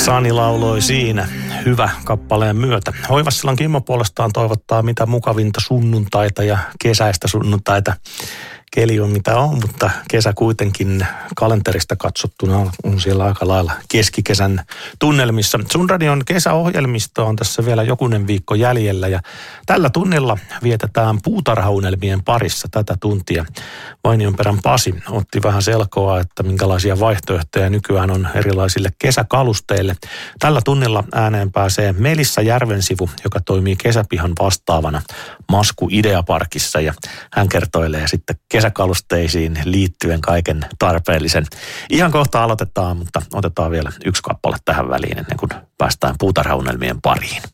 Sani lauloi siinä hyvä kappaleen myötä. Hoivassilan Kimmo puolestaan toivottaa mitä mukavinta sunnuntaita ja kesäistä sunnuntaita. Keli on mitä on, mutta kesä kuitenkin kalenterista katsottuna on siellä aika lailla keskikesän tunnelmissa. Sun radion kesäohjelmisto on tässä vielä jokunen viikko jäljellä ja tällä tunnilla vietetään puutarhaunelmien parissa tätä tuntia. Vainionperän Pasi otti vähän selkoa, että minkälaisia vaihtoehtoja nykyään on erilaisille kesäkalusteille. Tällä tunnilla ääneen pääsee Melissa Järvensivu, joka toimii kesäpihan vastaavana Masku Ideaparkissa ja hän kertoilee sitten kesäkalusteisiin liittyen kaiken tarpeellisen. Ihan kohta aloitetaan, mutta otetaan vielä yksi kappale tähän väliin ennen kuin päästään puutarhaunelmien pariin.